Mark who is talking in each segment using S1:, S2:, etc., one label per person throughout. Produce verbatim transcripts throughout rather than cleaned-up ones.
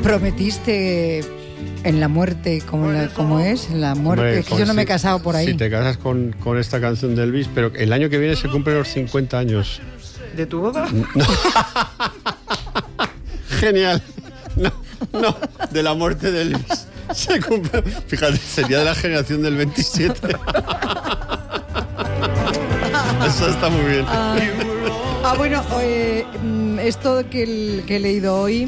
S1: prometiste en la muerte, como, la, como es, en la muerte,
S2: Hombre,
S1: es que yo no me he casado por ahí.
S2: Si te casas con, con esta canción de Elvis, pero el año que viene se cumplen los cincuenta años.
S3: ¿De tu boda?
S2: No. Genial. No, no, de la muerte de Elvis. Se cumple. Fíjate, sería de la generación del veintisiete. Eso está muy bien.
S1: Ah, ah bueno, eh, esto que, el, que he leído hoy,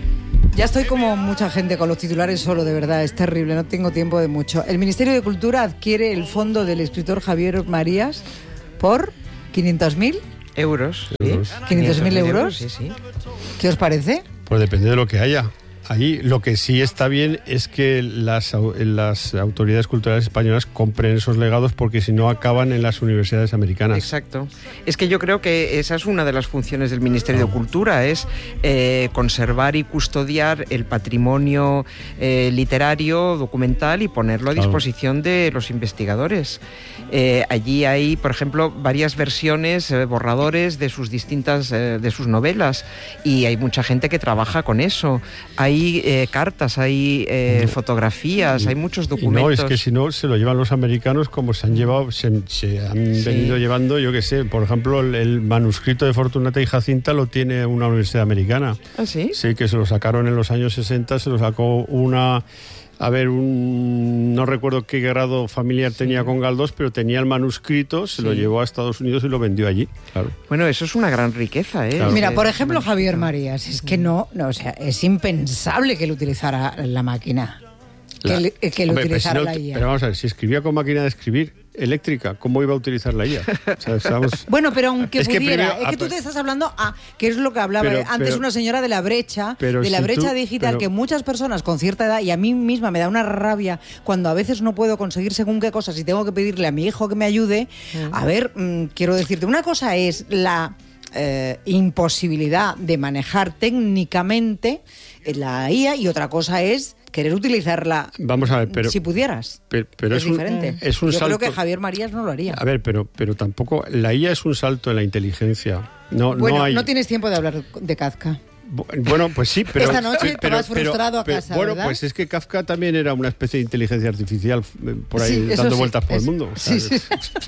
S1: ya estoy como mucha gente con los titulares solo, de verdad, es terrible, no tengo tiempo de mucho. El Ministerio de Cultura adquiere el fondo del escritor Javier Marías por quinientos mil
S3: euros.
S2: euros.
S1: quinientos mil euros.
S3: Sí, sí.
S1: ¿Qué os parece?
S2: Pues depende de lo que haya. Ahí lo que sí está bien es que las, las autoridades culturales españolas compren esos legados, porque si no acaban en las universidades americanas.
S3: Exacto. Es que yo creo que esa es una de las funciones del Ministerio de Cultura, es eh, conservar y custodiar el patrimonio eh, literario, documental, y ponerlo a disposición de los investigadores. Eh, allí hay, por ejemplo, varias versiones, eh, borradores de sus distintas, eh, de sus novelas, y hay mucha gente que trabaja con eso. Hay eh, cartas, hay eh, fotografías, hay muchos documentos.
S2: No, es que si no, se lo llevan los americanos como se han llevado, se, se han sí. venido llevando, yo qué sé, por ejemplo, el, el manuscrito de Fortunata y Jacinta lo tiene una universidad americana.
S3: ¿Ah, sí?
S2: Sí, que se lo sacaron en los años sesenta, se lo sacó una... A ver, un, no recuerdo qué grado familiar sí. tenía con Galdós, pero tenía el manuscrito, se sí. lo llevó a Estados Unidos y lo vendió allí. Claro.
S3: Bueno, eso es una gran riqueza, ¿eh?
S1: Claro. Mira, por ejemplo, Javier Marías, es que no, no, o sea, es impensable que él utilizara la máquina, la, que, le, que él
S2: hombre,
S1: utilizara
S2: si no,
S1: la I A.
S2: Pero vamos a ver, si escribía con máquina de escribir eléctrica, ¿cómo iba a utilizar la I A? O sea, estamos...
S1: Bueno, pero aunque
S2: es que
S1: pudiera,
S2: primero,
S1: es que tú te estás hablando, a, que es lo que hablaba
S2: pero,
S1: antes
S2: pero,
S1: una señora de la brecha, de la
S2: si
S1: brecha
S2: tú,
S1: digital,
S2: pero,
S1: que muchas personas con cierta edad, y a mí misma me da una rabia cuando a veces no puedo conseguir según qué cosas y tengo que pedirle a mi hijo que me ayude. Uh-huh. A ver, mmm, quiero decirte, una cosa es la eh, imposibilidad de manejar técnicamente la I A y otra cosa es querer utilizarla.
S2: Vamos a ver, pero
S1: si pudieras.
S2: Pero, pero
S1: es,
S2: es
S1: diferente.
S2: Un, es un
S1: Yo
S2: salto.
S1: creo que Javier Marías no lo haría.
S2: A ver, pero, pero tampoco. La I A es un salto en la inteligencia. No,
S1: bueno,
S2: no, hay...
S1: no tienes tiempo de hablar de Kafka.
S2: Bueno, pues sí, pero...
S1: Esta noche
S2: pero,
S1: te vas frustrado
S2: pero,
S1: a casa,
S2: Bueno,
S1: ¿verdad?
S2: pues es que Kafka también era una especie de inteligencia artificial por ahí
S1: sí,
S2: dando
S1: sí,
S2: vueltas por
S1: es,
S2: el mundo.
S1: Sí, sí.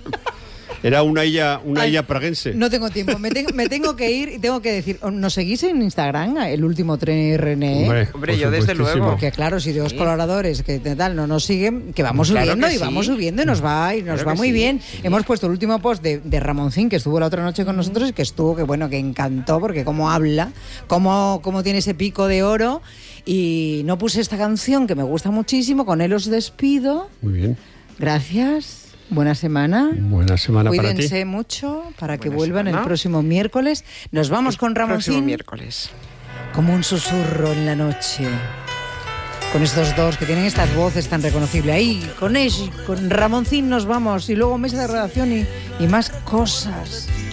S2: Era una I A, una
S1: Ay,
S2: I A praguense.
S1: No tengo tiempo, me, te, me tengo que ir y tengo que decir, ¿nos seguís en Instagram, el último tren R N E?
S3: Hombre, Hombre yo desde luego.
S1: Porque claro, si dos sí. colaboradores que tal no nos siguen, que vamos
S3: claro
S1: subiendo
S3: que
S1: y
S3: sí.
S1: vamos subiendo y nos va y nos
S3: claro
S1: va muy
S3: sí.
S1: bien.
S3: Sí.
S1: Hemos puesto el último post de, de Ramoncín, que estuvo la otra noche con nosotros y que estuvo, que bueno, que encantó, porque cómo habla, cómo, cómo tiene ese pico de oro. Y no puse esta canción que me gusta muchísimo, con él os despido.
S2: Muy bien.
S1: Gracias. Buena semana.
S2: Buena semana para ti.
S1: Cuídense mucho para
S3: Buena
S1: que vuelvan
S3: semana.
S1: el próximo miércoles. Nos vamos
S3: el
S1: con Ramoncín.
S3: Próximo miércoles.
S1: Como un susurro en la noche. Con estos dos que tienen estas voces tan reconocibles. Ahí, con ellos, con Ramoncín nos vamos. Y luego mesa de redacción y, y más cosas.